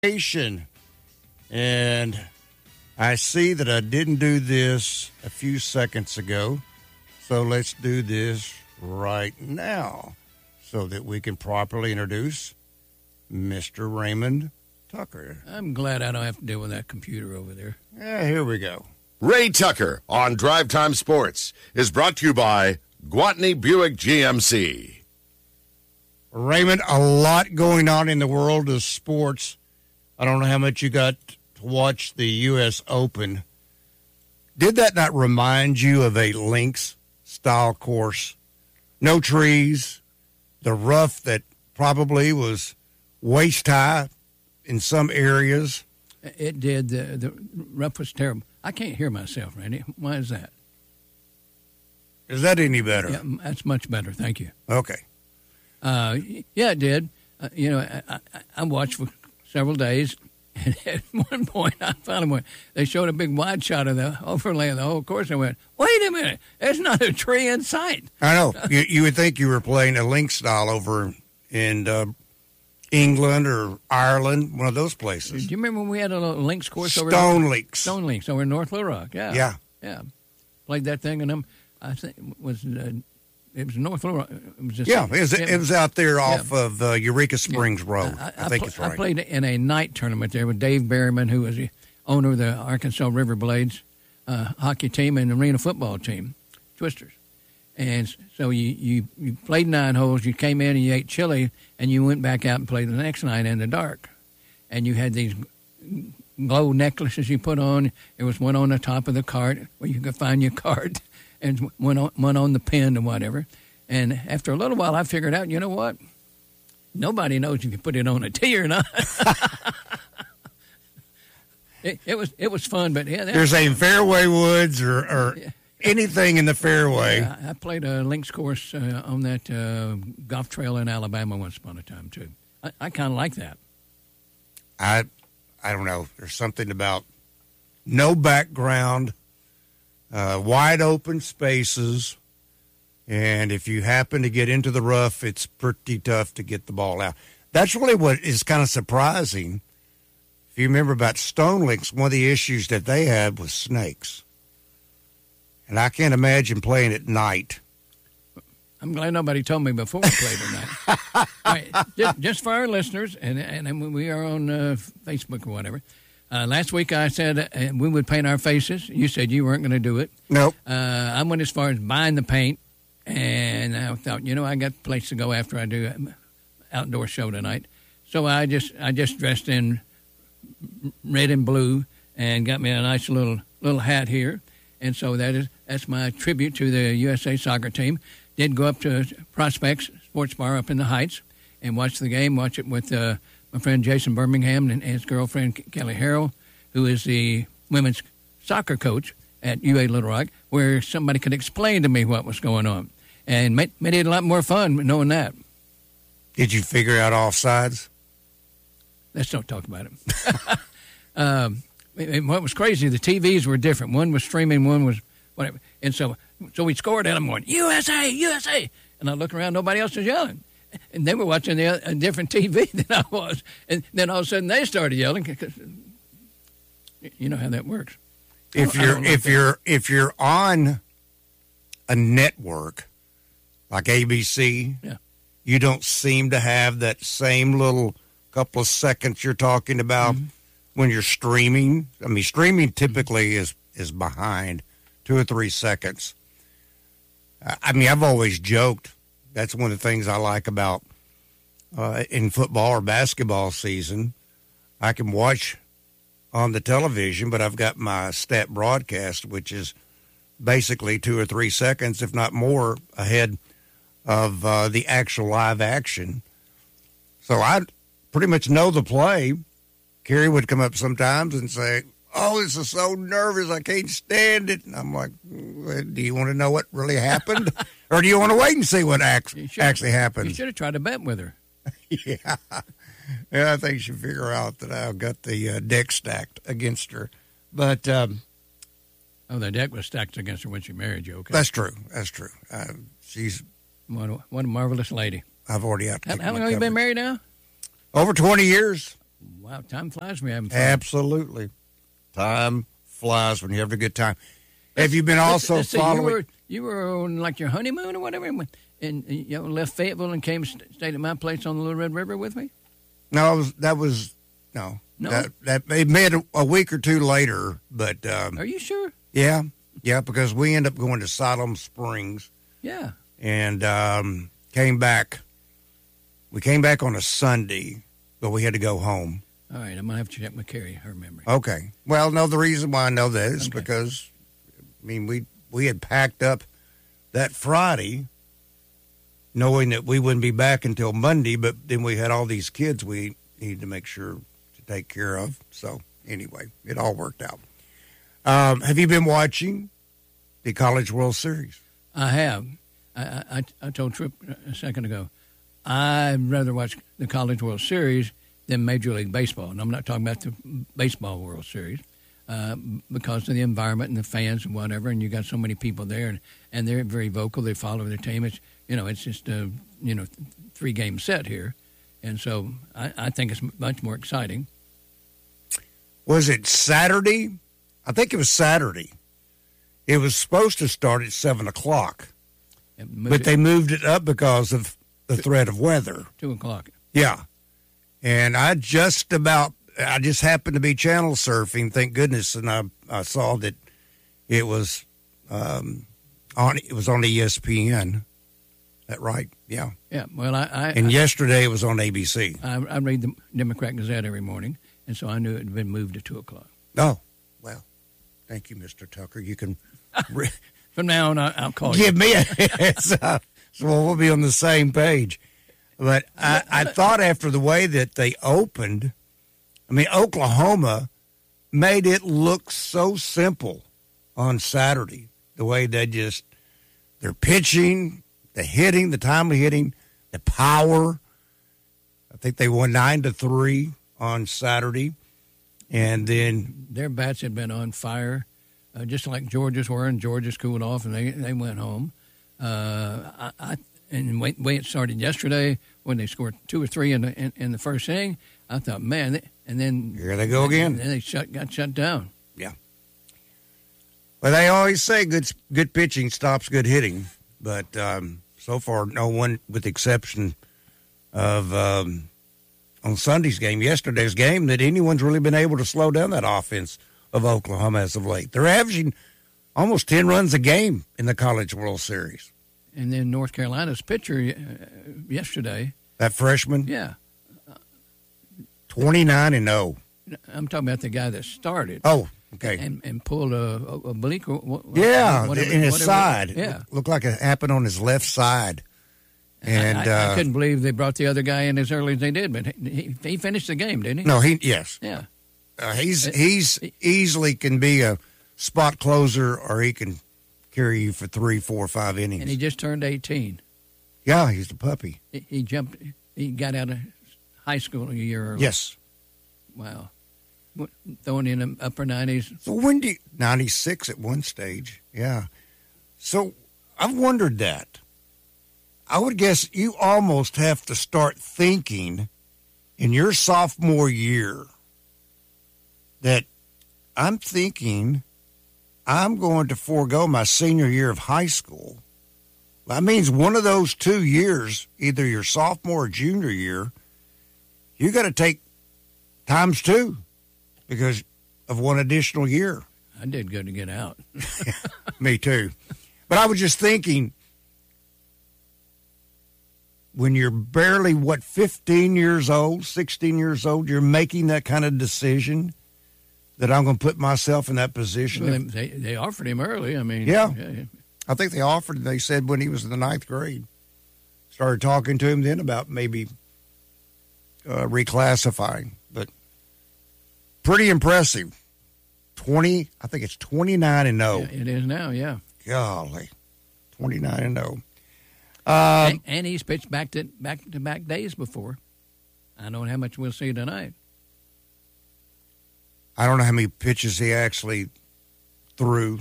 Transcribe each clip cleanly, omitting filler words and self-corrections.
And I see that I didn't do this a few seconds ago, so let's do this right now so that we can properly introduce Mr. Raymond Tucker. I'm glad I don't have to deal with that computer over there. Yeah, here we go. Ray Tucker on Drive Time Sports is brought to you by Gwatney Buick GMC. Raymond, a lot going on in the world of sports. I don't know how much you got to watch the U.S. Open. Did that not remind you of a links-style course? No trees, the rough that probably was waist-high in some areas. It did. The rough was terrible. I can't hear myself, Randy. Why is that? Is that any better? Yeah, that's much better. Thank you. Okay. Yeah, it did. I watched for several days, and at one point, I found one. They showed a big wide shot of the overlay of the whole course. I went, wait a minute, there's not a tree in sight. I know. You would think you were playing a link style over in England or Ireland, one of those places. Do you remember when we had a little links course over Stone Links. Stone Links over in North Little Rock. Yeah. Yeah. Played that thing, and I think it was North Little Rock. It was just, it was out there off of Eureka Springs Road. I think it's right. I played in a night tournament there with Dave Berryman, who was the owner of the Arkansas River Blades hockey team and arena football team, Twisters. And so you played 9 holes, you came in and you ate chili, and you went back out and played the next night in the dark. And you had these glow necklaces you put on. There was one on the top of the cart where you could find your card, and one on the pin and whatever. And after a little while, I figured out, you know what? Nobody knows if you put it on a tee or not. It was fun, but yeah. There's a fairway woods or anything in the fairway. Yeah, I played a links course on that golf trail in Alabama once upon a time, too. I kind of like that. I don't know. There's something about no background, wide open spaces, and if you happen to get into the rough, it's pretty tough to get the ball out. That's really what is kind of surprising. If you remember about Stone Links, one of the issues that they had was snakes. And I can't imagine playing at night. I'm glad nobody told me before we played at night. All right, just for our listeners, and we are on Facebook or whatever. Last week I said we would paint our faces. You said you weren't going to do it. Nope. I went as far as buying the paint, and I thought, I got a place to go after I do an outdoor show tonight. So I just dressed in red and blue and got me a nice little hat here. And so that's my tribute to the USA soccer team. Did go up to Prospects Sports Bar up in the Heights and watch the game, watch it with my friend Jason Birmingham and his girlfriend Kelly Harrell, who is the women's soccer coach at UA Little Rock, where somebody could explain to me what was going on. And made it a lot more fun knowing that. Did you figure out offsides? Let's don't talk about it. What was crazy, the TVs were different. One was streaming, one was whatever. And so we scored, and I'm going, USA, USA. And I look around, nobody else was yelling. And they were watching a different TV than I was. And then all of a sudden they started yelling. Because you know how that works. If you're on a network like ABC, yeah, you don't seem to have that same little couple of seconds you're talking about when you're streaming. I mean, streaming typically is behind 2 or 3 seconds. I mean, I've always joked. That's one of the things I like about in football or basketball season. I can watch on the television, but I've got my stat broadcast, which is basically 2 or 3 seconds, if not more, ahead of the actual live action. So I pretty much know the play. Kerry would come up sometimes and say, "Oh, this is so nervous, I can't stand it." And I'm like, "Do you want to know what really happened? Or do you want to wait and see what actually happened?" You should have tried to bet with her. Yeah, I think she figure out that I've got the deck stacked against her. But the deck was stacked against her when she married you. Okay, that's true. She's what a marvelous lady. I've already out. How long have you been married now? Over 20 years. Wow, time flies when you're having fun. Absolutely. Time flies when you have a good time. Have you been also Let's see, following? You were on like your honeymoon or whatever, and left Fayetteville and came stayed at my place on the Little Red River with me? No, that was no. That it made a week or two later, but Are you sure? yeah, because we ended up going to Siloam Springs Yeah. and came back. We came back on a Sunday, but we had to go home. All right, I'm gonna have to check with Carrie, her memory. Okay. Well, no, the reason why I know that is because, I mean, we had packed up that Friday, knowing that we wouldn't be back until Monday, but then we had all these kids we needed to make sure to take care of. So anyway, it all worked out. Have you been watching the College World Series? I have. I told Tripp a second ago, I'd rather watch the College World Series than Major League Baseball. And I'm not talking about the Baseball World Series because of the environment and the fans and whatever. And you got so many people there, and they're very vocal. They follow their team. It's just a 3-game set here, and so I think it's much more exciting. Was it Saturday? I think it was Saturday. It was supposed to start at 7:00, but they moved it up because of the threat of weather. 2:00. Yeah. And I just happened to be channel surfing, thank goodness, and I saw that it was on ESPN. Is that right? Yeah. Yeah. Well, yesterday it was on ABC. I read the Democrat Gazette every morning, and so I knew it had been moved to 2:00. Oh, well, thank you, Mr. Tucker. You can from now on, I'll call you. Give me a heads up, so we'll be on the same page. But I thought after the way that they opened, I mean, Oklahoma made it look so simple on Saturday. The way they're pitching, the hitting, the timely hitting, the power. I think they won 9-3 on Saturday. And then their bats had been on fire, just like Georgia's were, and Georgia's cooled off, and they went home. And the way it started yesterday, when they scored 2 or 3 in the first inning, I thought, man, and then here they go again. And they got shut down. Yeah. Well, they always say good pitching stops good hitting, but so far, no one, with the exception of on Sunday's game, yesterday's game, that anyone's really been able to slow down that offense of Oklahoma as of late. They're averaging almost 10 runs a game in the College World Series. And then North Carolina's pitcher yesterday. That freshman? Yeah. 29-0. I'm talking about the guy that started. Oh, okay. And pulled a oblique. In his side. Yeah. Looked like it happened on his left side. And I couldn't believe they brought the other guy in as early as they did, but he finished the game, didn't he? No, yes. Yeah. He's easily can be a spot closer, or he can carry you for 3, 4, 5 innings. And he just turned 18. Yeah, he's a puppy. He jumped. He got out of high school a year early. Yes. Wow. Throwing in the upper 90s. So when 96 at one stage, yeah. So I've wondered that. I would guess you almost have to start thinking in your sophomore year that I'm thinking I'm going to forego my senior year of high school. That means one of those 2 years, either your sophomore or junior year, you got to take times 2 because of one additional year. I did good to get out. Me too. But I was just thinking, when you're barely, 15 years old, 16 years old, you're making that kind of decision that I'm going to put myself in that position. Well, they offered him early. I mean, yeah. I think they said when he was in the 9th grade. Started talking to him then about maybe reclassifying. But pretty impressive. I think it's 29-0. Yeah, it is now, yeah. Golly, 29-0. And he's pitched back-to-back days before. I don't know how much we'll see tonight. I don't know how many pitches he actually threw.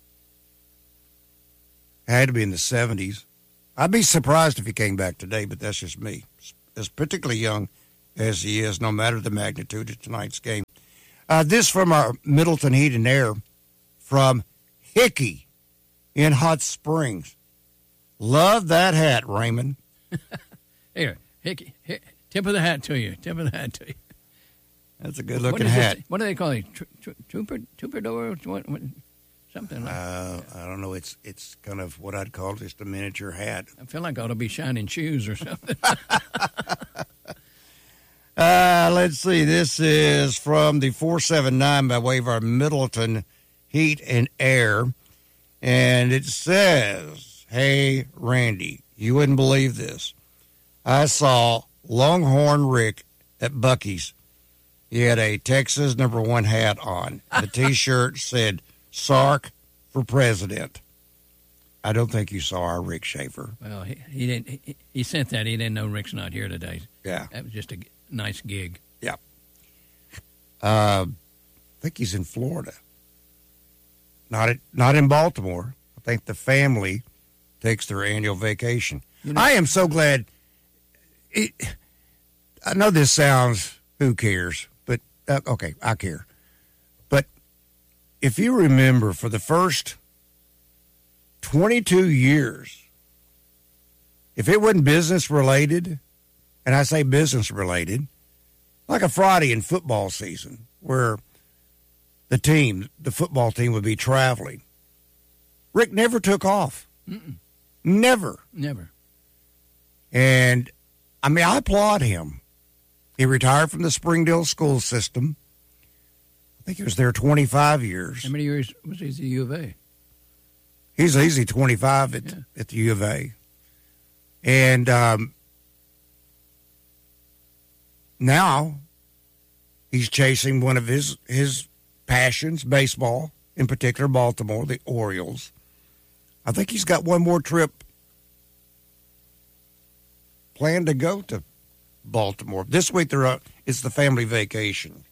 It had to be in the 70s. I'd be surprised if he came back today, but that's just me. As particularly young, as he is, no matter the magnitude of tonight's game. This from our Middleton Heat and Air from Hickey in Hot Springs. Love that hat, Raymond. Here, Hickey, tip of the hat to you. Tip of the hat to you. That's a good-looking hat. What do they call it? Troubadour? What, something like I don't know. It's kind of what I'd call just a miniature hat. I feel like I ought to be shining shoes or something. Let's see. This is from the 479 by way of our Middleton Heat and Air. And it says, "Hey, Randy, you wouldn't believe this. I saw Longhorn Rick at Buc-ee's. He had a Texas #1 hat on. The T-shirt said, Sark for president." I don't think you saw our Rick Schaefer. Well, he didn't. He sent that. He didn't know Rick's not here today. Yeah. That was just a nice gig. Yeah. I think he's in Florida. Not in Baltimore. I think the family takes their annual vacation. I am so glad. I know this sounds, who cares? But, okay, I care. But if you remember, for the first 22 years, if it wasn't business related, and I say business related, like a Friday in football season where the football team would be traveling, Rick never took off. Mm-mm. Never. And, I mean, I applaud him. He retired from the Springdale school system. I think he was there 25 years. How many years was he at the U of A? He's easy 25 at the U of A. And now he's chasing one of his passions, baseball, in particular Baltimore, the Orioles. I think he's got one more trip planned to go to Baltimore. This week it's the family vacation.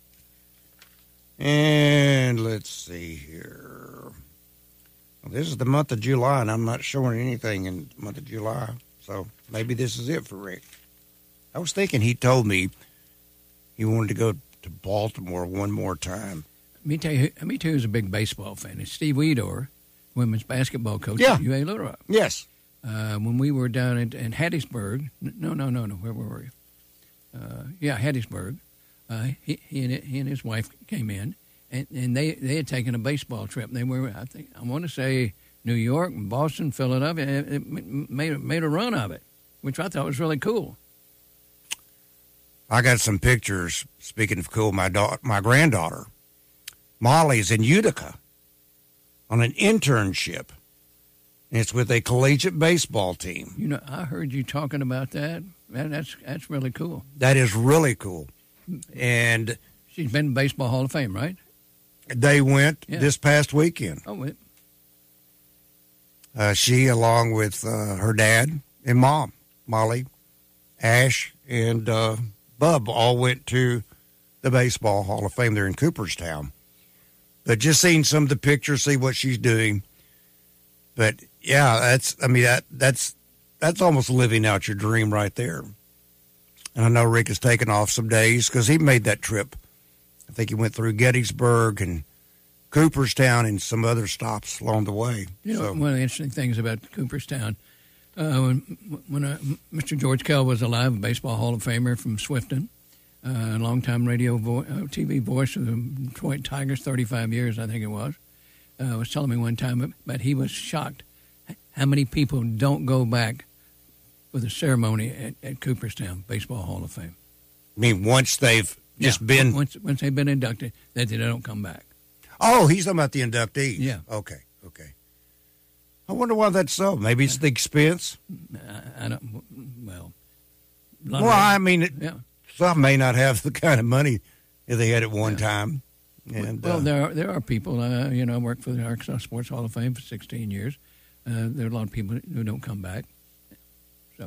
And let's see here. Well, this is the month of July, and I'm not showing anything in the month of July. So maybe this is it for Rick. I was thinking he told me he wanted to go to Baltimore one more time. Let me tell you who's a big baseball fan. It's Steve Weedor, women's basketball coach Yeah. at UA Little Rock. Yes. When we were down in Hattiesburg, no, where were we? Hattiesburg. He and his wife came in, and they had taken a baseball trip. They were, I want to say, New York, Boston, Philadelphia. It made a run of it, which I thought was really cool. I got some pictures. Speaking of cool, my granddaughter, Molly's in Utica on an internship. And it's with a collegiate baseball team. You know, I heard you talking about that. That's really cool. That is really cool. And she's been in Baseball Hall of Fame, right? They went this past weekend. Oh, she, along with her dad and mom, Molly, Ash, and Bub, all went to the Baseball Hall of Fame there in Cooperstown. But just seeing some of the pictures, see what she's doing. But yeah, that's almost living out your dream right there. And I know Rick has taken off some days because he made that trip. I think he went through Gettysburg and Cooperstown and some other stops along the way. You know, one of the interesting things about Cooperstown, when Mr. George Kell was alive, a Baseball Hall of Famer from Swifton, a longtime radio TV voice of the Detroit Tigers, 35 years, I think it was telling me one time, but he was shocked how many people don't go back for the ceremony at Cooperstown Baseball Hall of Fame. I mean, once they've just been... Once they've been inducted, that they don't come back. Oh, he's talking about the inductees. Yeah. Okay. I wonder why that's so. Maybe it's the expense. I don't... Well... I mean, some may not have the kind of money that they had at one time. And, well, there are people, I worked for the Arkansas Sports Hall of Fame for 16 years. There are a lot of people who don't come back. So,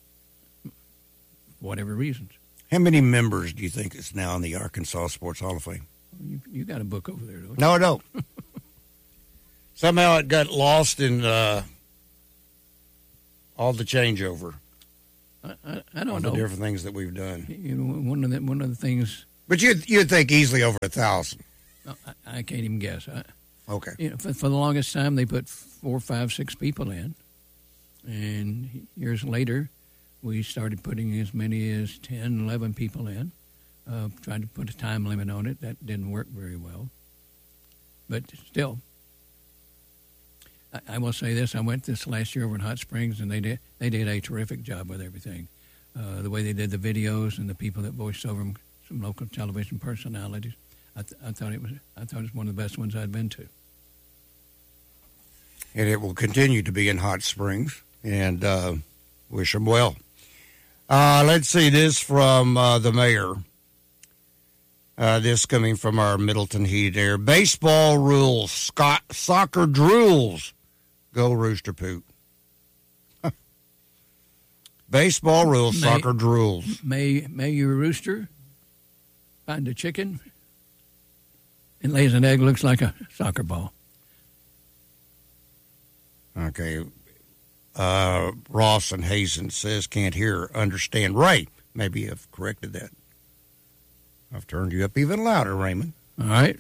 for whatever reasons. How many members do you think is now in the Arkansas Sports Hall of Fame? You got a book over there, don't you? No, I don't. Somehow it got lost in all the changeover. I don't the know. different things that we've done. You know, one of the things. But you'd think easily over 1,000. I can't even guess. Okay. You know, for the longest time, they put 4, 5, 6 people in, and years later, we started putting as many as 10, 11 people in. Tried to put a time limit on it. That didn't work very well. But still, I will say this: I went this last year over in Hot Springs, and they did a terrific job with everything. The way they did the videos and the people that voiced over them, some local television personalities. I thought it was one of the best ones I'd been to. And it will continue to be in Hot Springs, and wish them well. Let's see this from the mayor. This coming from our Middleton Heated Air. Baseball rules, soccer drools. Go Rooster Poot. Baseball rules, soccer drools. May your rooster find a chicken and lays an egg looks like a soccer ball. Okay. Ross and Hazen says can't hear, understand. Right. Maybe I've corrected that. I've turned you up even louder, Raymond. All right.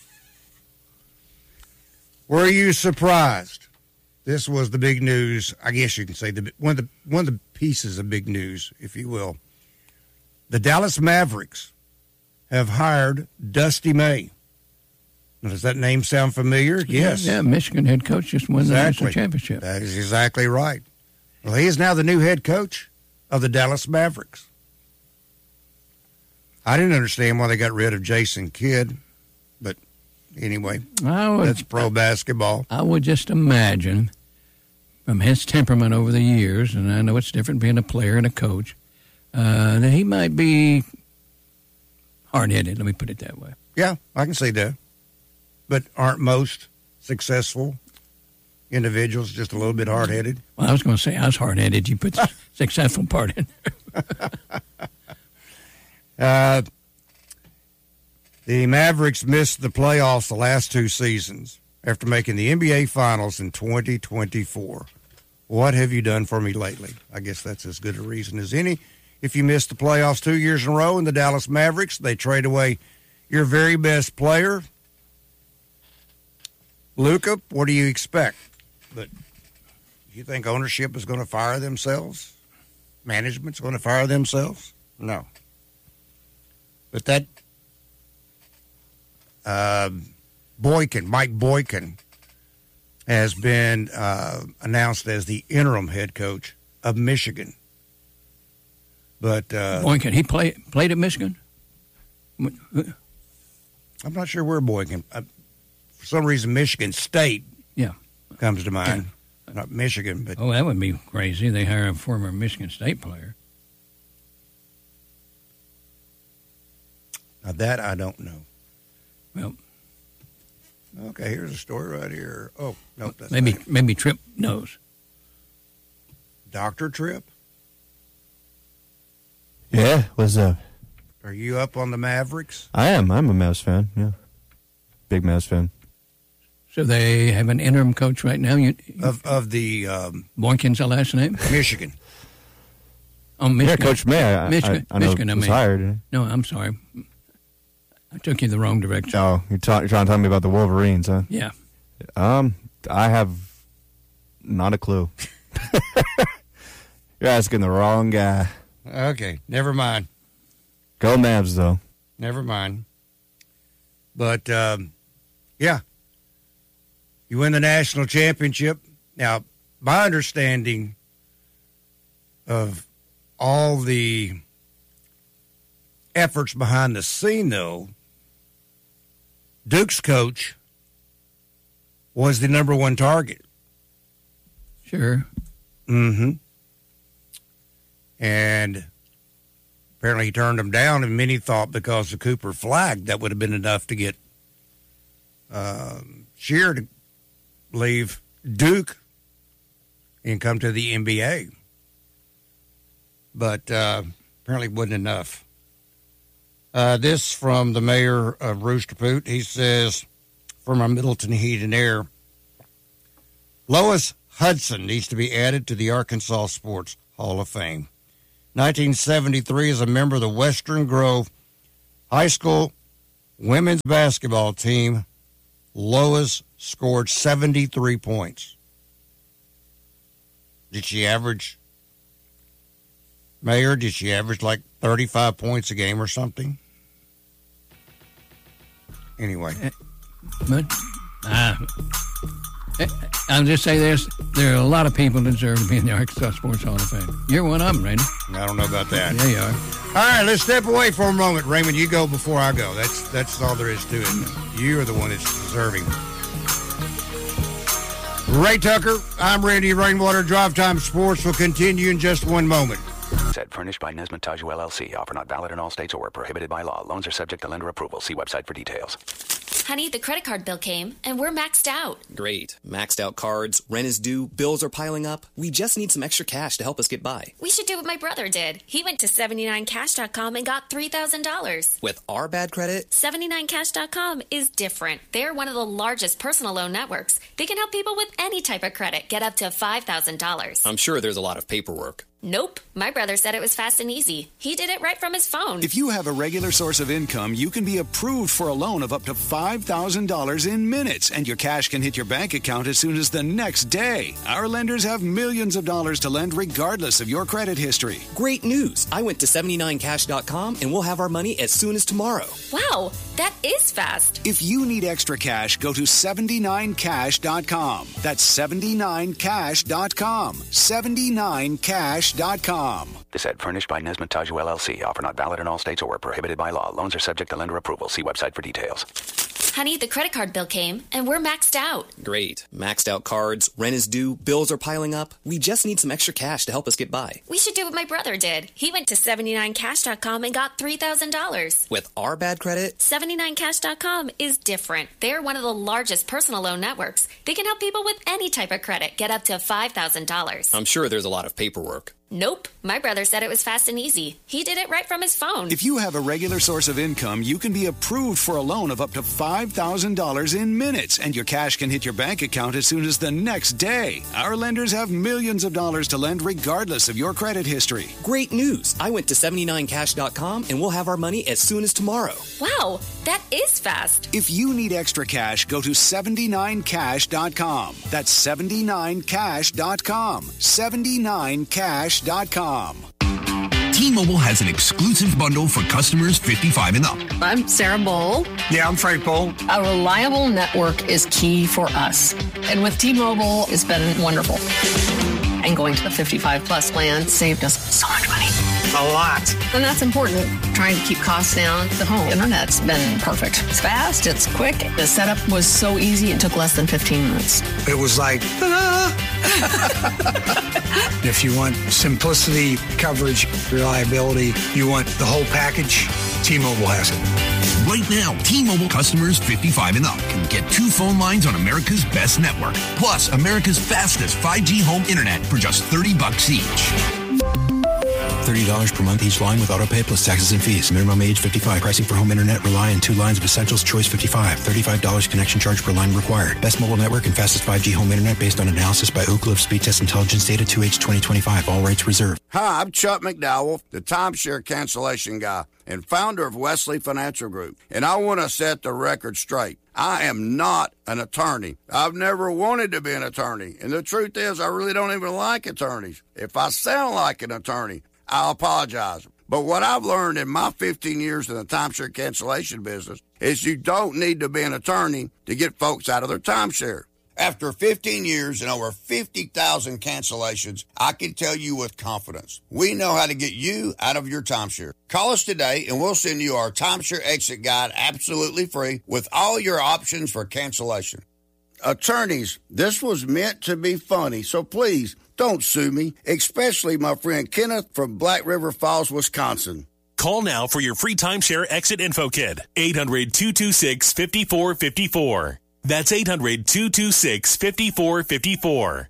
Were you surprised? This was the big news. I guess you can say one of the pieces of big news, if you will. The Dallas Mavericks have hired Dusty May. Now, does that name sound familiar? Yes. Yeah, Michigan head coach just won the national championship. That is exactly right. Well, he is now the new head coach of the Dallas Mavericks. I didn't understand why they got rid of Jason Kidd, but anyway, that's pro basketball. I would just imagine from his temperament over the years, and I know it's different being a player and a coach, that he might be hard-headed, let me put it that way. Yeah, I can see that. But aren't most successful individuals just a little bit hard-headed? Well, I was going to say I was hard-headed. You put the successful part in there. The Mavericks missed the playoffs the last 2 seasons after making the NBA Finals in 2024. What have you done for me lately? I guess that's as good a reason as any. If you missed the playoffs 2 years in a row in the Dallas Mavericks, they trade away your very best player. Luka, what do you expect? But you think ownership is going to fire themselves? Management's going to fire themselves? No. But that Mike Boykin, has been announced as the interim head coach of Michigan. But Boykin, he played at Michigan? I'm not sure where Boykin. For some reason, Michigan State comes to mind. Yeah. Not Michigan, but... Oh, that would be crazy. They hire a former Michigan State player. Now, that I don't know. Well... Okay, here's a story right here. Oh, no, that's maybe Tripp knows. Dr. Tripp? Yeah, what's up? Are you up on the Mavericks? I am. I'm a Mavs fan, yeah. Big Mavs fan. So they have an interim coach right now? Of the... Boykin's the last name? Michigan. Oh, Michigan. Yeah, Coach May. I know Michigan, was hired. No, I'm sorry. I took you the wrong direction. Oh, you're trying to tell me about the Wolverines, huh? Yeah. I have not a clue. You're asking the wrong guy. Okay, never mind. Go Mavs, though. Never mind. But, yeah. You win the national championship. Now, my understanding of all the efforts behind the scene, though, Duke's coach was the number one target. Sure. Mm-hmm. And apparently he turned him down, and many thought because the Cooper flag, that would have been enough to get Shear to leave Duke and come to the NBA. But apparently it wasn't enough. This from the mayor of Rooster Poot. He says, from our Middleton Heat and Air, Lois Hudson needs to be added to the Arkansas Sports Hall of Fame. 1973 as a member of the Western Grove High School women's basketball team. Lois scored 73 points. Did she average, Mayor, did she average like 35 points a game or something? Anyway. But I'll just say this. There are a lot of people that deserve to be in the Arkansas Sports Hall of Fame. You're one of them, Randy. I don't know about that. Yeah, you are. All right, let's step away for a moment. Raymond, you go before I go. That's all there is to it. You are the one that's deserving. Ray Tucker, I'm Randy Rainwater. Drive Time Sports will continue in just one moment. Said furnished by Nesmond Taju LLC. Offer not valid in all states or prohibited by law. Loans are subject to lender approval. See website for details. Honey, the credit card bill came, and we're maxed out. Great. Maxed out cards, rent is due, bills are piling up. We just need some extra cash to help us get by. We should do what my brother did. He went to 79cash.com and got $3,000. With our bad credit? 79cash.com is different. They're one of the largest personal loan networks. They can help people with any type of credit get up to $5,000. I'm sure there's a lot of paperwork. Nope. My brother said it was fast and easy. He did it right from his phone. If you have a regular source of income, you can be approved for a loan of up to $5,000 in minutes, and your cash can hit your bank account as soon as the next day. Our lenders have millions of dollars to lend regardless of your credit history. Great news. I went to 79cash.com and we'll have our money as soon as tomorrow. Wow, that is fast. If you need extra cash, go to 79cash.com. That's 79cash.com. 79cash.com. This ad furnished by Nesmond Taju LLC. Offer not valid in all states or prohibited by law. Loans are subject to lender approval. See website for details. Honey, the credit card bill came, and we're maxed out. Great. Maxed out cards, rent is due, bills are piling up. We just need some extra cash to help us get by. We should do what my brother did. He went to 79cash.com and got $3,000. With our bad credit? 79cash.com is different. They're one of the largest personal loan networks. They can help people with any type of credit get up to $5,000. I'm sure there's a lot of paperwork. Nope. My brother said it was fast and easy. He did it right from his phone. If you have a regular source of income, you can be approved for a loan of up to $5,000 in minutes, and your cash can hit your bank account as soon as the next day. Our lenders have millions of dollars to lend regardless of your credit history. Great news. I went to 79cash.com and we'll have our money as soon as tomorrow. Wow, that is fast. If you need extra cash, go to 79cash.com. That's 79cash.com. 79cash.com. T-Mobile has an exclusive bundle for customers 55 and up. I'm Sarah Bowl. Yeah, I'm Frank Bowl. A reliable network is key for us. And with T-Mobile, it's been wonderful. And going to the 55-plus plan saved us so much money. A lot. And that's important. Trying to keep costs down. The home internet's been perfect. It's fast. It's quick. The setup was so easy. It took less than 15 minutes. It was like, ta-da! If you want simplicity, coverage, reliability, you want the whole package, T-Mobile has it. Right now, T-Mobile customers 55 and up can get 2 phone lines on America's best network, plus America's fastest 5G home internet for just $30 each. $30 per month each line with autopay plus taxes and fees. Minimum age 55. Pricing for home internet rely on 2 lines of Essentials Choice 55. $35 connection charge per line required. Best mobile network and fastest 5G home internet based on analysis by Oak Cliff Speed Test Intelligence Data 2H 2025. All rights reserved. Hi, I'm Chuck McDowell, the timeshare cancellation guy and founder of Wesley Financial Group. And I want to set the record straight. I am not an attorney. I've never wanted to be an attorney. And the truth is, I really don't even like attorneys. If I sound like an attorney, I'll apologize. But what I've learned in my 15 years in the timeshare cancellation business is you don't need to be an attorney to get folks out of their timeshare. After 15 years and over 50,000 cancellations, I can tell you with confidence, we know how to get you out of your timeshare. Call us today and we'll send you our timeshare exit guide absolutely free with all your options for cancellation. Attorneys, this was meant to be funny, so please don't sue me, especially my friend Kenneth from Black River Falls, Wisconsin. Call now for your free timeshare exit info kit. 800-226-5454. That's 800-226-5454.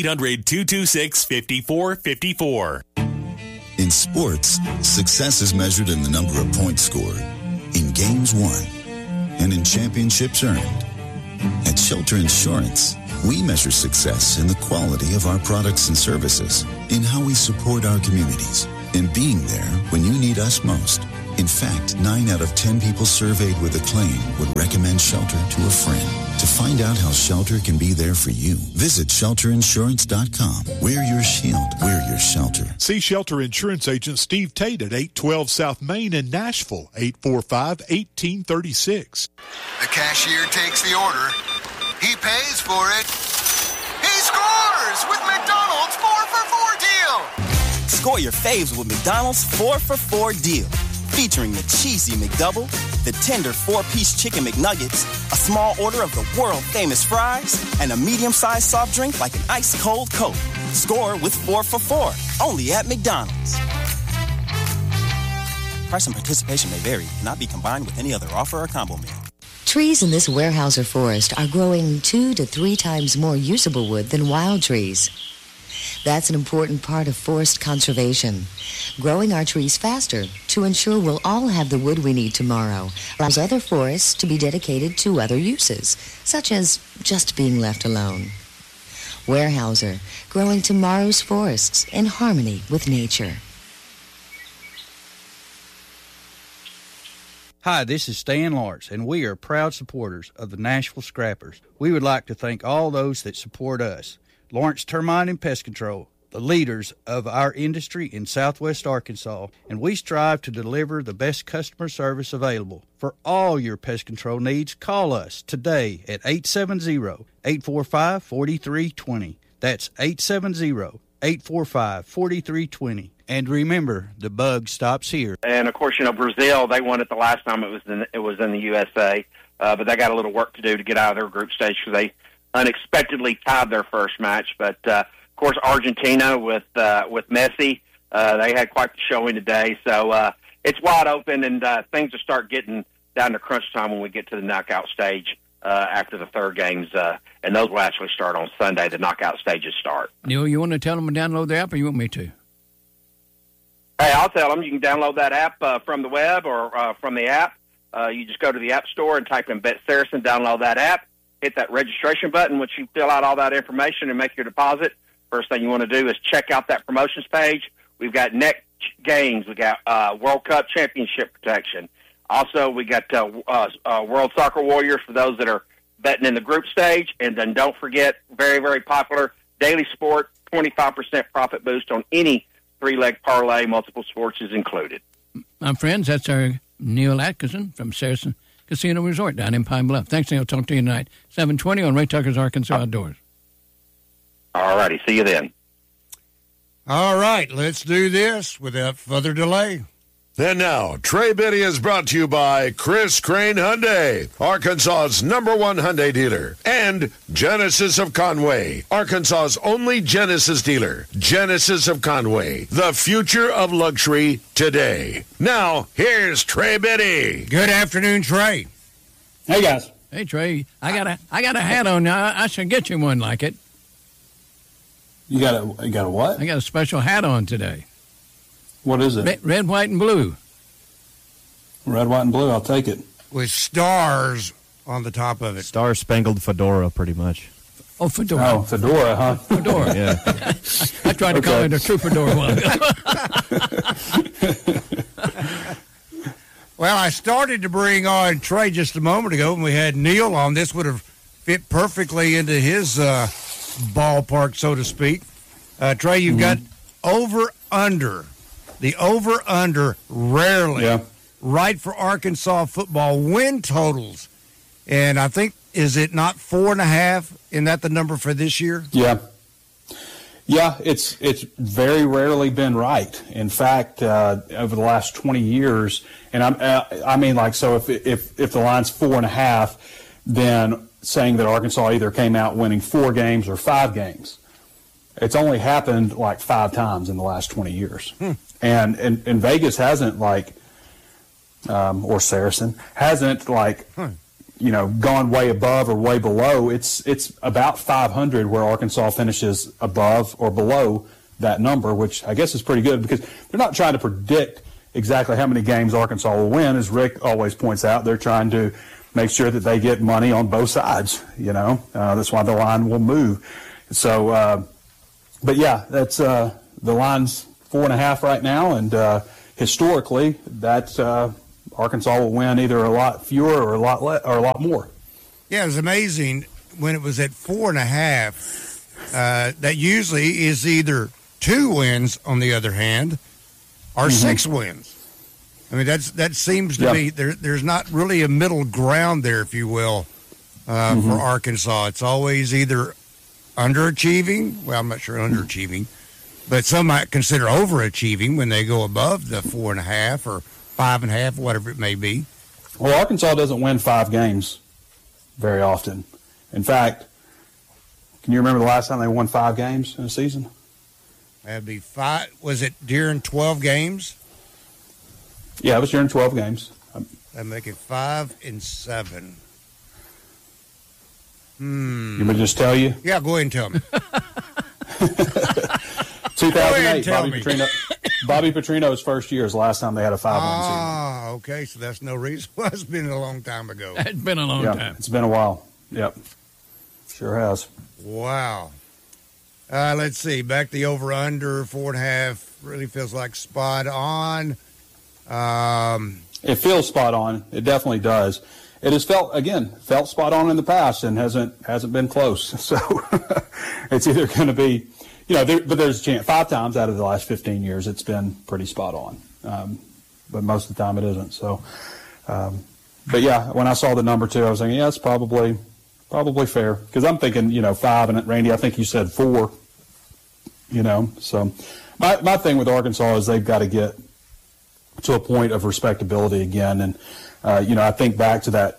800-226-5454. In sports, success is measured in the number of points scored, in games won, and in championships earned. At Shelter Insurance, we measure success in the quality of our products and services, in how we support our communities, and being there when you need us most. In fact, 9 out of 10 people surveyed with a claim would recommend Shelter to a friend. To find out how Shelter can be there for you, visit shelterinsurance.com. Wear your shield. Wear your shelter. See Shelter Insurance Agent Steve Tate at 812 South Main in Nashville, 845-1836. The cashier takes the order. He pays for it. He scores with McDonald's 4-for-4 deal. Score your faves with McDonald's 4-for-4 deal. Featuring the cheesy McDouble, the tender 4-piece chicken McNuggets, a small order of the world-famous fries, and a medium-sized soft drink like an ice-cold Coke. Score with 4-for-4, only at McDonald's. Price and participation may vary. Cannot be combined with any other offer or combo meal. Trees in this Weyerhaeuser forest are growing 2 to 3 times more usable wood than wild trees. That's an important part of forest conservation. Growing our trees faster to ensure we'll all have the wood we need tomorrow allows other forests to be dedicated to other uses, such as just being left alone. Weyerhaeuser, growing tomorrow's forests in harmony with nature. Hi, this is Stan Lawrence, and we are proud supporters of the Nashville Scrappers. We would like to thank all those that support us. Lawrence Termite and Pest Control, the leaders of our industry in Southwest Arkansas, and we strive to deliver the best customer service available. For all your pest control needs, call us today at 870-845-4320. That's 870-845-4320. And remember, the bug stops here. And, of course, Brazil, they won it the last time it was in the USA, but they got a little work to do to get out of their group stage because they unexpectedly tied their first match. But, of course, Argentina with Messi, they had quite the showing today. So it's wide open, and things will start getting down to crunch time when we get to the knockout stage after the third games, and those will actually start on Sunday. The knockout stages start. Neil, you want to tell them to download the app, or you want me to? Hey, I'll tell them. You can download that app from the web or from the app. You just go to the App Store and type in Bet Saracen, download that app, hit that registration button, which you fill out all that information and make your deposit. First thing you want to do is check out that promotions page. We've got next games. We got World Cup championship protection. Also, we got World Soccer Warriors for those that are betting in the group stage. And then don't forget, very, very popular, Daily Sport, 25% profit boost on any three-leg parlay. Multiple sports is included. My friends, that's our Neil Atkinson from Saracen Casino Resort down in Pine Bluff. Thanks, Neil. Talk to you tonight. 7:20 on Ray Tucker's Arkansas Outdoors. All righty. See you then. All right. Let's do this without further delay. And now, Trey Biddy is brought to you by Chris Crane Hyundai, Arkansas's #1 Hyundai dealer, and Genesis of Conway, Arkansas's only Genesis dealer. Genesis of Conway, the future of luxury today. Now, here's Trey Biddy. Good afternoon, Trey. Hey, guys. Hey, Trey. I got a hat on now. I should get you one like it. You got a what? I got a special hat on today. What is it? Red, white, and blue. Red, white, and blue. I'll take it. With stars on the top of it. Star-spangled fedora, pretty much. Oh, fedora. Oh, fedora, huh? Fedora. Yeah. I tried to call it a true fedora one. Well, I started to bring on Trey just a moment ago when we had Neil on. This would have fit perfectly into his ballpark, so to speak. Trey, you've got over-under. The over-under rarely right for Arkansas football win totals. And I think, is it not 4.5? Isn't that the number for this year? Yeah. Yeah, it's very rarely been right. In fact, over the last 20 years, and I mean, like, so if the line's 4.5, then saying that Arkansas either came out winning 4 games or 5 games. It's only happened like 5 times in the last 20 years. And Vegas hasn't or Saracen hasn't gone way above or way below. It's about 500 where Arkansas finishes above or below that number, which I guess is pretty good because they're not trying to predict exactly how many games Arkansas will win. As Rick always points out, they're trying to make sure that they get money on both sides. That's why the line will move. So, but yeah, that's the line's 4.5 right now, and historically, that Arkansas will win either a lot fewer or a lot more. Yeah, it was amazing when it was at 4.5. That usually is either 2 wins, on the other hand, or 6 wins. I mean, that seems to be there's not really a middle ground there, if you will, for Arkansas. It's always either underachieving. Well, I'm not sure underachieving, but some might consider overachieving when they go above the 4.5 or 5.5, whatever it may be. Well, Arkansas doesn't win 5 games very often. In fact, can you remember the last time they won 5 games in a season? That'd be 5. Was it during 12 games? Yeah, it was during 12 games. That'd make it 5 and 7. You want me to just tell you? Yeah, go ahead and tell me. 2008, Bobby Petrino's first year is the last time they had a 5-win season. Ah, okay, so that's no reason. Well, it's been a long time ago. It's been a long time. It's been a while. Yep, sure has. Wow. Let's see. Back the over-under, 4.5. Really feels like spot on. It feels spot on. It definitely does. It has felt spot on in the past and hasn't been close. So it's either going to be, but there's a chance. 5 times out of the last 15 years, it's been pretty spot on. But most of the time it isn't. So, but yeah, when I saw the number 2, I was thinking, yeah, it's probably fair. Because I'm thinking, 5, and Randy, I think you said 4. So my thing with Arkansas is they've got to get to a point of respectability again. And, I think back to that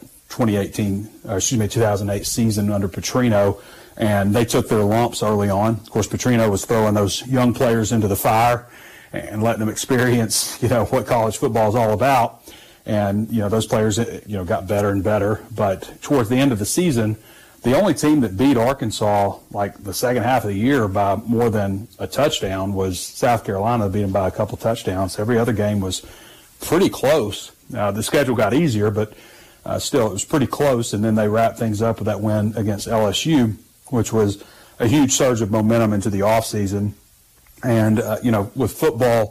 2008 season under Petrino, and they took their lumps early on. Of course, Petrino was throwing those young players into the fire and letting them experience, what college football is all about. And, those players, got better and better. But towards the end of the season, the only team that beat Arkansas, like the second half of the year, by more than a touchdown was South Carolina. Beat them by a couple touchdowns. Every other game was pretty close. The schedule got easier, but still it was pretty close. And then they wrapped things up with that win against LSU, which was a huge surge of momentum into the offseason. And, with football,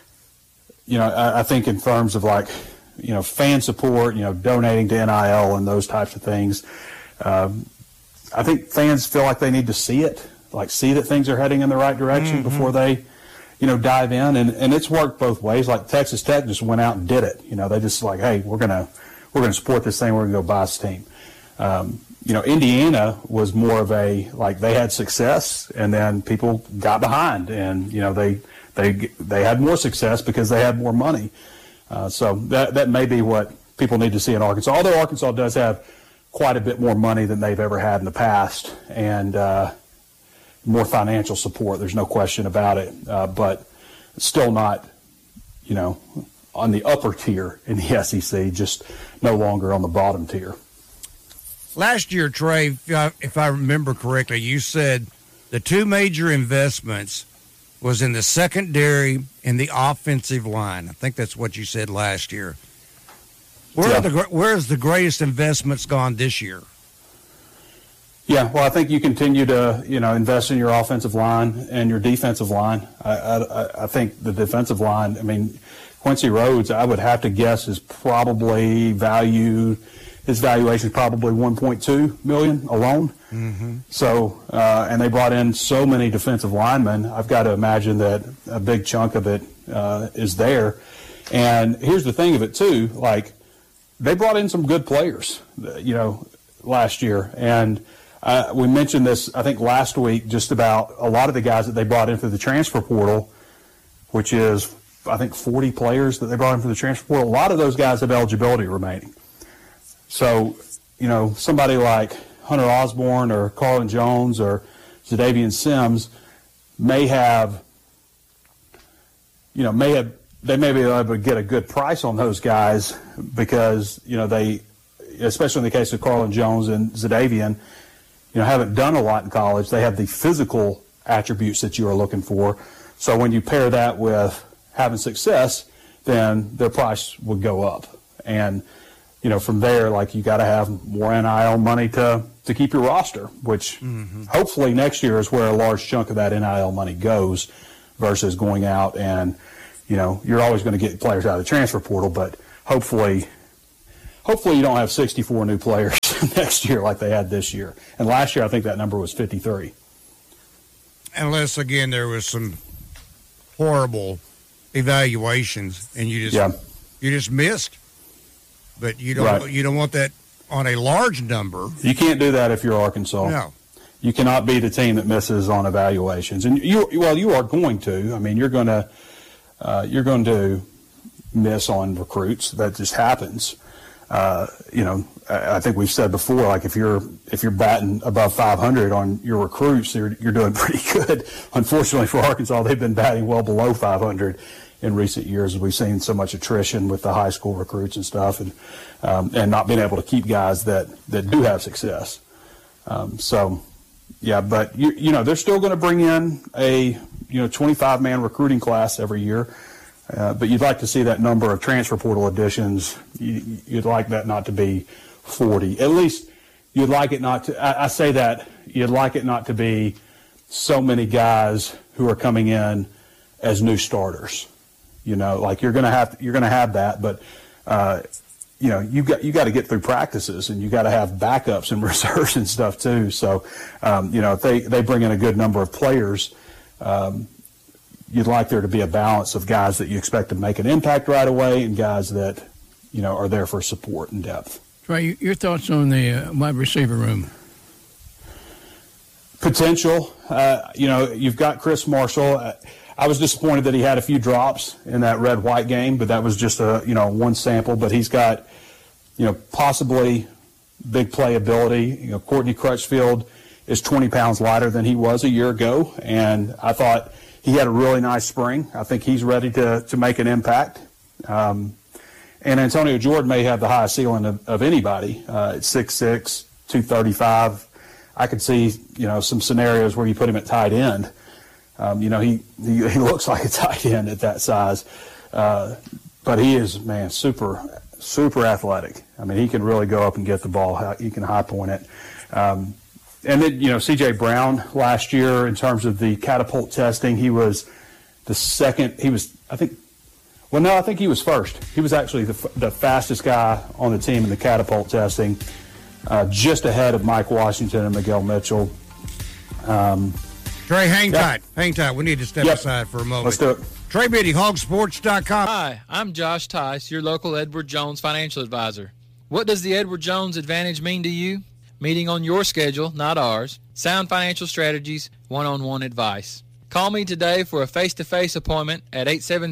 I think in terms of fan support, donating to NIL and those types of things, I think fans feel like they need to see it, see that things are heading in the right direction before they, dive in. And it's worked both ways. Like Texas Tech just went out and did it. They just hey, we're gonna support this thing. We're gonna go buy this team. Indiana was more of a they had success and then people got behind and they had more success because they had more money. So that may be what people need to see in Arkansas. Although Arkansas does have quite a bit more money than they've ever had in the past and more financial support. There's no question about it. But still not, on the upper tier in the SEC, just no longer on the bottom tier. Last year, Trey, if I remember correctly, you said the 2 major investments was in the secondary and the offensive line. I think that's what you said last year. Where's the greatest investments gone this year? Yeah, well, I think you continue to, invest in your offensive line and your defensive line. I think the defensive line, Quincy Rhodes, I would have to guess, is probably his valuation is probably $1.2 million alone. Mm-hmm. So, and they brought in so many defensive linemen, I've got to imagine that a big chunk of it is there. And here's the thing of it, too, they brought in some good players, last year. And we mentioned this, I think, last week, just about a lot of the guys that they brought in through the transfer portal, which is, I think, 40 players that they brought in through the transfer portal. A lot of those guys have eligibility remaining. So, somebody like Hunter Osborne or Carlin Jones or Zadavian Sims may be able to get a good price on those guys because, they, especially in the case of Carlin Jones and Zadavian, haven't done a lot in college. They have the physical attributes that you are looking for. So when you pair that with having success, then their price would go up. And, from there, you got to have more NIL money to keep your roster, which hopefully next year is where a large chunk of that NIL money goes versus going out and, you're always going to get players out of the transfer portal, but hopefully you don't have 64 new players next year like they had this year. And last year, I think that number was 53. Unless, again, there was some horrible evaluations and you just missed. But you don't want that on a large number. You can't do that if you're Arkansas. No. You cannot be the team that misses on evaluations. And you are going to. I mean, you're going to miss on recruits. That just happens. I think we've said before, like if you're batting above 500 on your recruits, you're doing pretty good. Unfortunately for Arkansas, they've been batting well below 500 in recent years. We've seen so much attrition with the high school recruits and stuff, and not being able to keep guys that do have success. But they're still going to bring in a 25-man recruiting class every year. But you'd like to see that number of transfer portal additions. You'd like that not to be 40. At least you'd like it not to. I say that you'd like it not to be so many guys who are coming in as new starters. Like you're going to have that, but you got to get through practices and you got to have backups and reserves and stuff too. So if they bring in a good number of players. You'd like there to be a balance of guys that you expect to make an impact right away and guys that, are there for support and depth. Trey, your thoughts on the wide receiver room? Potential. You've got Chris Marshall. I was disappointed that he had a few drops in that red-white game, but that was just one sample. But he's got, possibly big playability. Courtney Crutchfield is 20 pounds lighter than he was a year ago, and I thought he had a really nice spring. I think he's ready to make an impact. And Antonio Jordan may have the highest ceiling of anybody at 6'6", 235. I could see, some scenarios where you put him at tight end. He looks like a tight end at that size. But he is, super, super athletic. I mean, he can really go up and get the ball. He can high point it. And then, C.J. Brown last year, in terms of the catapult testing, he was the second. I think he was first. He was actually the fastest guy on the team in the catapult testing, just ahead of Mike Washington and Miguel Mitchell. Trey, hang tight. Hang tight. We need to step aside for a moment. Let's do it. Trey Biddy, hogsports.com. Hi, I'm Josh Tice, your local Edward Jones financial advisor. What does the Edward Jones advantage mean to you? Meeting on your schedule, not ours. Sound financial strategies, one-on-one advice. Call me today for a face-to-face appointment at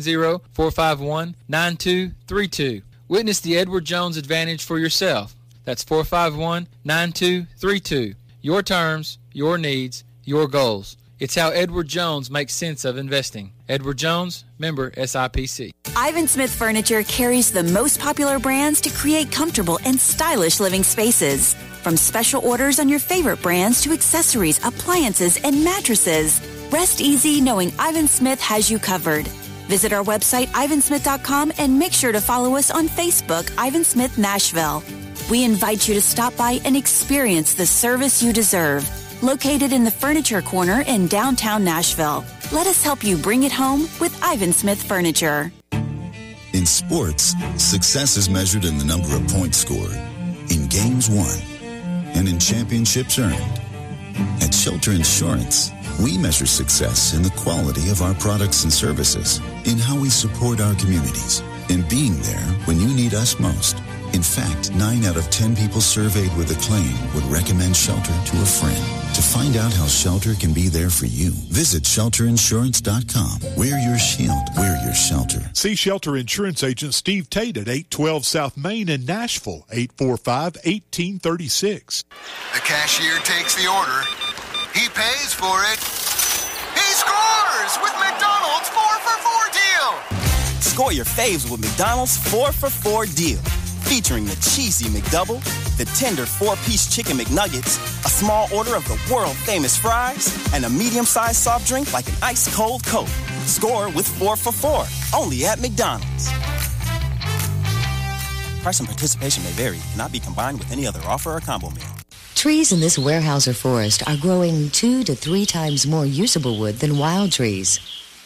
870-451-9232. Witness the Edward Jones advantage for yourself. That's 451-9232. Your terms, your needs, your goals. It's how Edward Jones makes sense of investing. Edward Jones, member SIPC. Ivan Smith Furniture carries the most popular brands to create comfortable and stylish living spaces. From special orders on your favorite brands to accessories, appliances, and mattresses. Rest easy knowing Ivan Smith has you covered. Visit our website, ivansmith.com, and make sure to follow us on Facebook, Ivan Smith Nashville. We invite you to stop by and experience the service you deserve. Located in the Furniture Corner in downtown Nashville. Let us help you bring it home with Ivan Smith Furniture. In sports, success is measured in the number of points scored, in games won, and in championships earned. At Shelter Insurance, we measure success in the quality of our products and services, in how we support our communities, in being there when you need us most. In fact, 9 out of 10 people surveyed with a claim would recommend Shelter to a friend. To find out how Shelter can be there for you, visit shelterinsurance.com. Wear your shield. Wear your shelter. See Shelter Insurance Agent Steve Tate at 812 South Main in Nashville, 845-1836. The cashier takes the order. He pays for it. He scores with McDonald's 4-for-4 deal. Score your faves with McDonald's 4-for-4 deal. Featuring the cheesy McDouble, the tender 4-piece chicken McNuggets, a small order of the world-famous fries, and a medium-sized soft drink like an ice-cold Coke. Score with 4-for-4, only at McDonald's. Price and participation may vary, cannot be combined with any other offer or combo meal. Trees in this Weyerhaeuser forest are growing 2 to 3 times more usable wood than wild trees.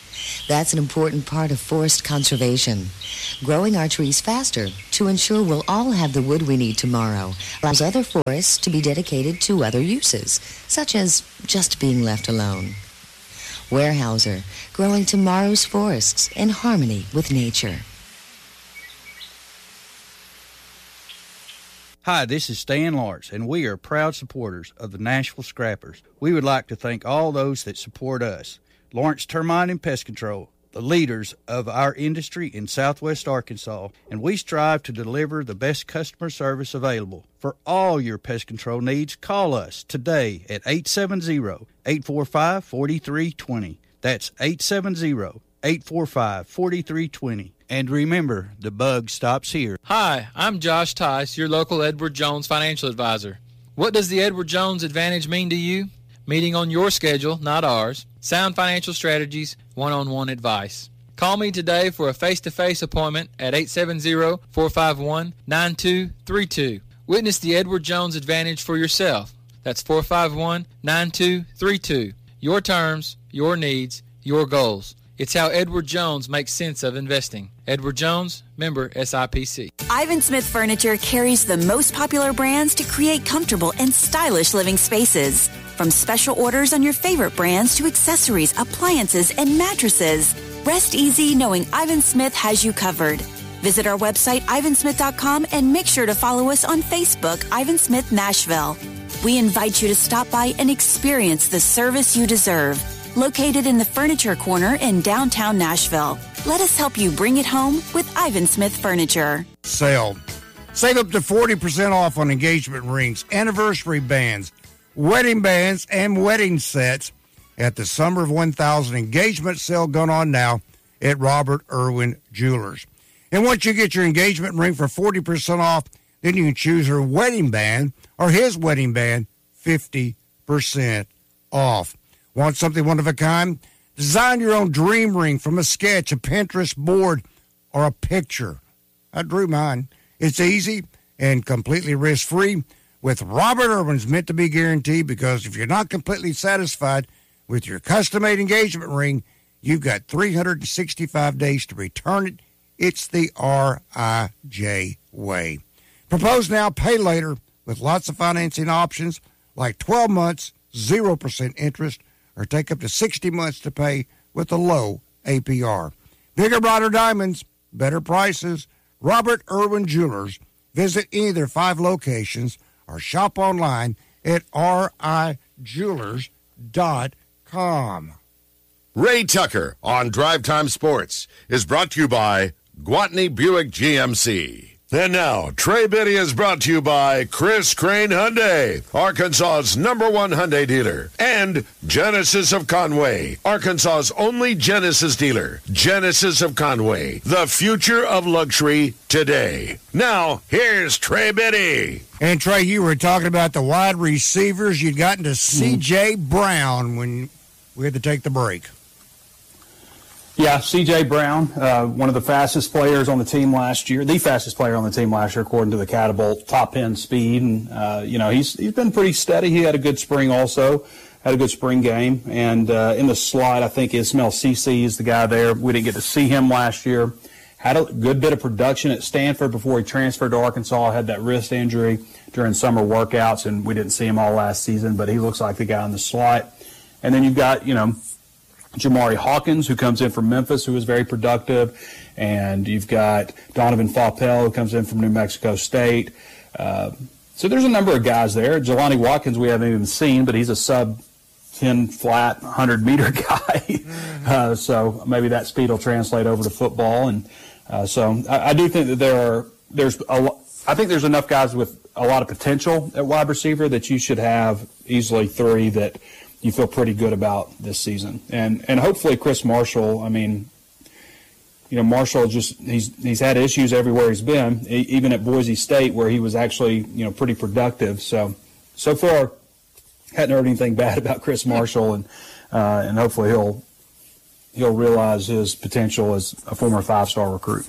That's an important part of forest conservation. Growing our trees faster to ensure we'll all have the wood we need tomorrow allows other forests to be dedicated to other uses, such as just being left alone. Weyerhaeuser, growing tomorrow's forests in harmony with nature. Hi, this is Stan Lawrence, and we are proud supporters of the Nashville Scrappers. We would like to thank all those that support us. Lawrence Termite and Pest Control, the leaders of our industry in Southwest Arkansas, and we strive to deliver the best customer service available. For all your pest control needs, call us today at 870-845-4320. That's 870-845-4320. And remember, the bug stops here. Hi, I'm Josh Tice, your local Edward Jones financial advisor. What does the Edward Jones Advantage mean to you? Meeting on your schedule, not ours. Sound financial strategies, one-on-one advice. Call me today for a face-to-face appointment at 870-451-9232. Witness the Edward Jones Advantage for yourself. That's 451-9232. Your terms, your needs, your goals. It's how Edward Jones makes sense of investing. Edward Jones, member SIPC. Ivan Smith Furniture carries the most popular brands to create comfortable and stylish living spaces. From special orders on your favorite brands to accessories, appliances, and mattresses. Rest easy knowing Ivan Smith has you covered. Visit our website, ivansmith.com, and make sure to follow us on Facebook, Ivan Smith Nashville. We invite you to stop by and experience the service you deserve. Located in the Furniture Corner in downtown Nashville. Let us help you bring it home with Ivan Smith Furniture. Sale. Save up to 40% off on engagement rings, anniversary bands, wedding bands, and wedding sets at the Summer of 1000 engagement sale going on now at Robert Irwin Jewelers. And once you get your engagement ring for 40% off, then you can choose her wedding band or his wedding band 50% off. Want something one of a kind? Design your own dream ring from a sketch, a Pinterest board, or a picture. I drew mine. It's easy and completely risk-free with Robert Irwin's meant to be guaranteed, because if you're not completely satisfied with your custom-made engagement ring, you've got 365 days to return it. It's the RIJ way. Propose now, pay later with lots of financing options like 12 months, 0% interest, or take up to 60 months to pay with a low APR. Bigger, brighter diamonds, better prices. Robert Irwin Jewelers. Visit any of their 5 locations or shop online at rijewelers.com. Ray Tucker on Drive Time Sports is brought to you by Gwatney Buick GMC. And now, Trey Biddy is brought to you by Chris Crane Hyundai, Arkansas's #1 Hyundai dealer, and Genesis of Conway, Arkansas's only Genesis dealer. Genesis of Conway, the future of luxury today. Now, here's Trey Biddy. And Trey, you were talking about the wide receivers. You'd gotten to C.J. Brown when we had to take the break. Yeah, C.J. Brown, one of the fastest players on the team last year, the fastest player on the team last year, according to the Catapult top end speed. And, he's been pretty steady. He had a good spring also, had a good spring game. And in the slot, I think Ismail Cece is the guy there. We didn't get to see him last year. Had a good bit of production at Stanford before he transferred to Arkansas, had that wrist injury during summer workouts, and we didn't see him all last season, but he looks like the guy in the slot. And then you've got, Jamari Hawkins, who comes in from Memphis, who is very productive. And you've got Donovan Faupel, who comes in from New Mexico State. So there's a number of guys there. Jelani Watkins we haven't even seen, but he's a sub-10 flat 100-meter guy. So maybe that speed will translate over to football. And so I do think that I think there's enough guys with a lot of potential at wide receiver that you should have easily 3 that you feel pretty good about this season. And hopefully Chris Marshall, Marshall he's had issues everywhere he's been, even at Boise State where he was actually, pretty productive. So far hadn't heard anything bad about Chris Marshall, and hopefully he'll realize his potential as a former 5-star recruit.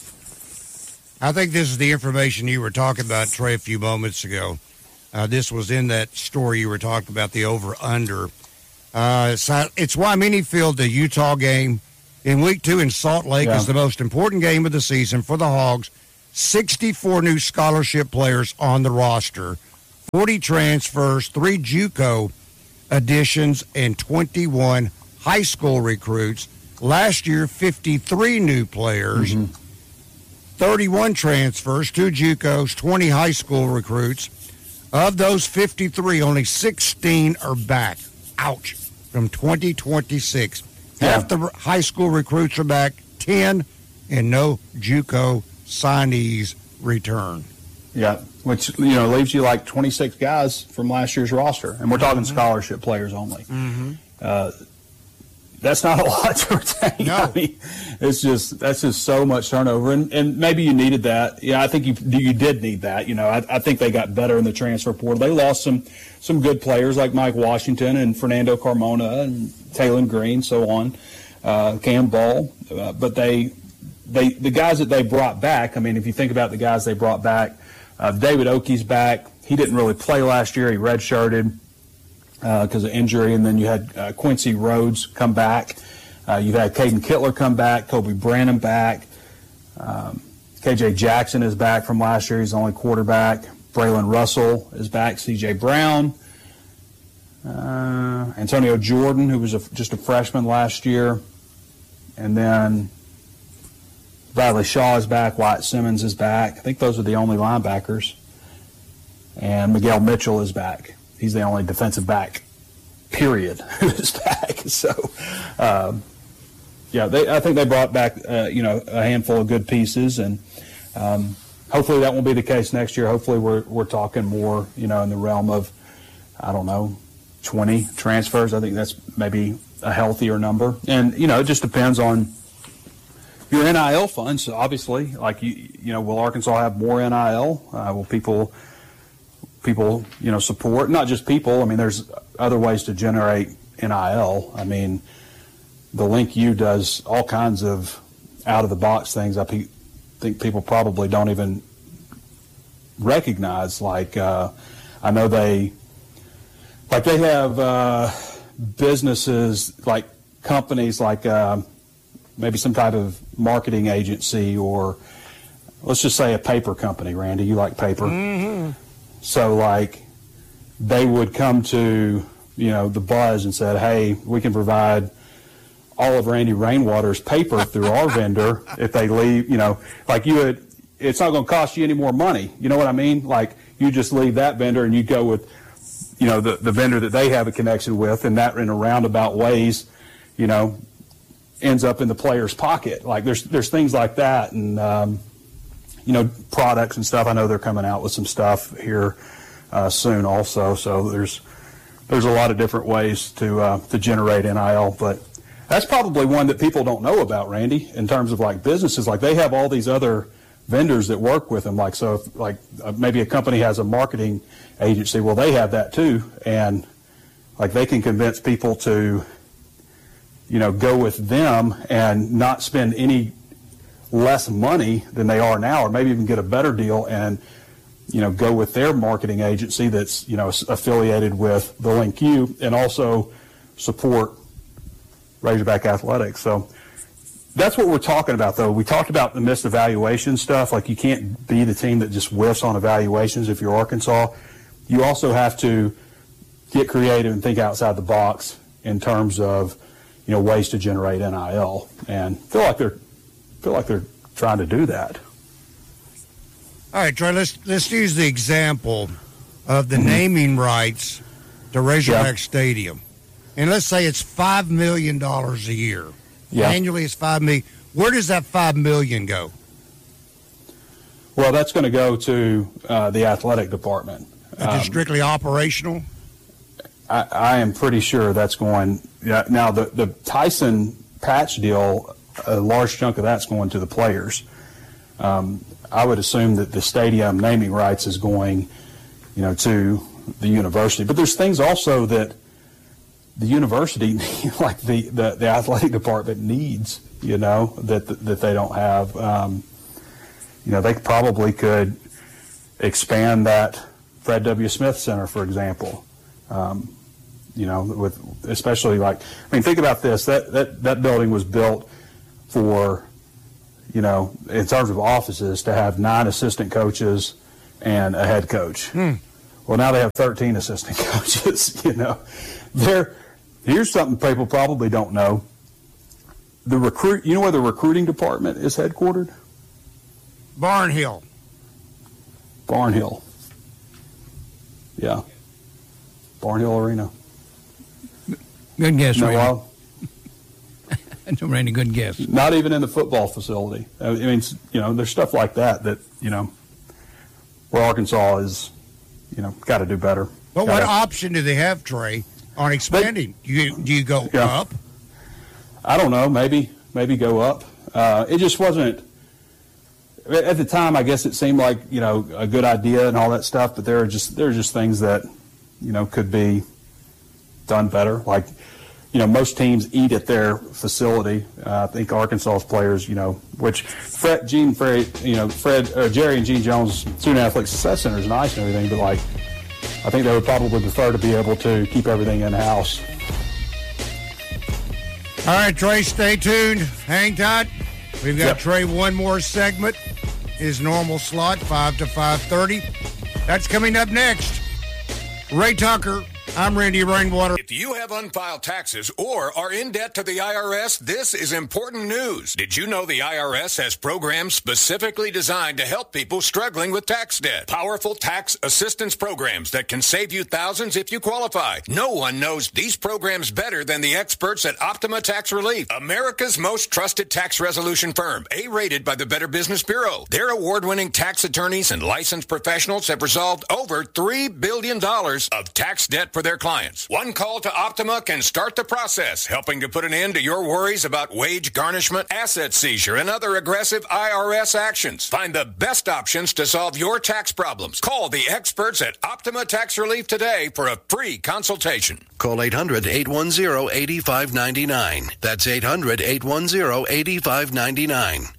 I think this is the information you were talking about, Trey, a few moments ago. This was in that story you were talking about, the over-under. So it's Wyoming Field, the Utah game, In week 2 in Salt Lake Yeah. is the most important game of the season for the Hogs. 64 new scholarship players on the roster, 40 transfers, 3 JUCO additions, and 21 high school recruits. Last year, 53 new players, 31 transfers, 2 JUCOs, 20 high school recruits. Of those 53, only 16 are back. Ouch. From 2026. Half the high school recruits are back, 10, and no JUCO signees return. Yeah, which leaves you like 26 guys from last year's roster, and we're talking scholarship players only. That's not a lot to retain. No. I mean, that's just so much turnover, and maybe you needed that. Yeah, I think you did need that. I think they got better in the transfer portal. They lost some good players like Mike Washington and Fernando Carmona and Taylon Green, so on, Cam Ball, but the guys that they brought back. I mean, if you think about the guys they brought back, David Oakey's back. He didn't really play last year. He redshirted because of injury, and then you had Quincy Rhodes come back. You've had Caden Kittler come back, Kobe Branham back. KJ Jackson is back from last year. He's the only quarterback. Braylon Russell is back. C.J. Brown. Antonio Jordan, who was just a freshman last year. And then Bradley Shaw is back. Wyatt Simmons is back. I think those are the only linebackers. And Miguel Mitchell is back. He's the only defensive back, period, who is back. So, I think they brought back, a handful of good pieces, and hopefully that won't be the case next year. Hopefully we're talking more, in the realm of, 20 transfers. I think that's maybe a healthier number, and it just depends on your NIL funds. Obviously, like will Arkansas have more NIL? Will people support, not just people. I mean, there's other ways to generate NIL. I mean, the Link U does all kinds of out-of-the-box things I think people probably don't even recognize. Like, I know they have businesses, like companies, like maybe some type of marketing agency, or let's just say a paper company. Randy, you like paper. Mm-hmm. So, like, they would come to, the Buzz and said, hey, we can provide all of Randy Rainwater's paper through our vendor if they leave, it's not going to cost you any more money. You know what I mean? Like, you just leave that vendor and you go with, the vendor that they have a connection with, and that in a roundabout ways, ends up in the player's pocket. Like, there's things like that, and, products and stuff. I know they're coming out with some stuff here soon also. So there's a lot of different ways to generate NIL, but that's probably one that people don't know about, Randy, in terms of like businesses. Like, they have all these other vendors that work with them. Like, so if, maybe a company has a marketing agency, well, they have that too, and like they can convince people to go with them and not spend any less money than they are now, or maybe even get a better deal and go with their marketing agency that's affiliated with the Link U, and also support Razorback Athletics. So that's what we're talking about, though. We talked about the missed evaluation stuff. Like, you can't be the team that just whiffs on evaluations if you're Arkansas. You also have to get creative and think outside the box in terms of ways to generate NIL, and feel like they're trying to do that. All right, Troy, let's use the example of the naming rights to Razorback Stadium. And let's say it's $5 million a year. Yeah. Annually it's $5 million. Where does that $5 million go? Well, that's going to go to the athletic department. Is it strictly operational? I am pretty sure that's going. Now, the Tyson patch deal, a large chunk of that's going to the players. I would assume that the stadium naming rights is going, to the university. But there's things also that the university, like the athletic department, needs, that they don't have. They probably could expand that Fred W. Smith Center, for example. With especially think about this. That building was built for, in terms of offices, to have 9 assistant coaches and a head coach. Well, now they have 13 assistant coaches. Here's something people probably don't know. The where the recruiting department is headquartered? Barnhill. Yeah. Barnhill Arena. Good guess, no, Randy. That's a Randy good guess. Not even in the football facility. I mean, there's stuff like that, where Arkansas is, got to do better. But what option do they have, Trey, on expanding? Do you go up? I don't know. Maybe go up. It just wasn't. At the time, I guess it seemed like a good idea and all that stuff. But there are just things that could be done better. Like most teams eat at their facility. I think Arkansas's players, which Jerry and Gene Jones Student Athletic Success Center is nice and everything, but I think they would probably prefer to be able to keep everything in house. All right, Trey, stay tuned. Hang tight. We've got Trey one more segment, his normal slot, 5 to 5:30. That's coming up next. Ray Tucker, I'm Randy Rainwater. If you have unfiled taxes or are in debt to the IRS, this is important news. Did you know the IRS has programs specifically designed to help people struggling with tax debt? Powerful tax assistance programs that can save you thousands if you qualify. No one knows these programs better than the experts at Optima Tax Relief, America's most trusted tax resolution firm, A-rated by the Better Business Bureau. Their award-winning tax attorneys and licensed professionals have resolved over $3 billion of tax debt for their clients. One call to Optima can start the process, helping to put an end to your worries about wage garnishment, asset seizure, and other aggressive IRS actions. Find the best options to solve your tax problems. Call the experts at Optima Tax Relief today for a free consultation. Call 800-810-8599. That's 800-810-8599.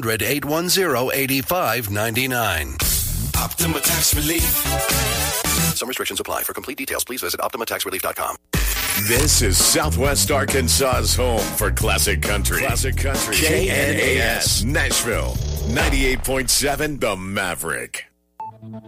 800-810-8599. Optima Tax Relief. Some restrictions apply. For complete details, please visit OptimaTaxRelief.com. This is Southwest Arkansas's home for classic country. Classic country. KNAS, Nashville. 98.7 The Maverick.